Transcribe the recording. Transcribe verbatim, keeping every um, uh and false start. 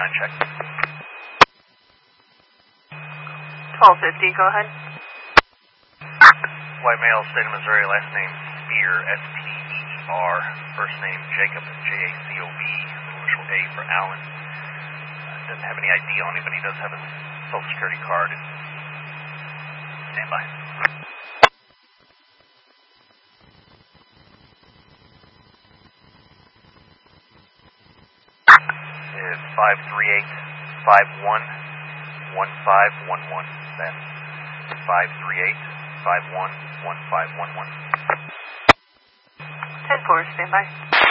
nine, check. twelve fifty, go ahead. White male, state of Missouri, last name Spear, S P E E R, first name Jacob, J A C O B, initial A for Allen. Uh, doesn't have any I D on him, but he does have a social security card. Stand by. Is five three eight five one one five one one. That's five three eight five one one five one one. ten four, stand by.